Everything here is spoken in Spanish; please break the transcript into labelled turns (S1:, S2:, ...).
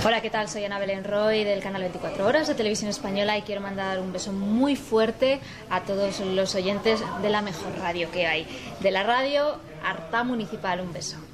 S1: Hola, ¿qué tal? Soy Ana Belén Roy del canal 24 Horas de Televisión Española y quiero mandar un beso muy fuerte a todos los oyentes de la mejor radio que hay, de la radio Arta Municipal. Un beso.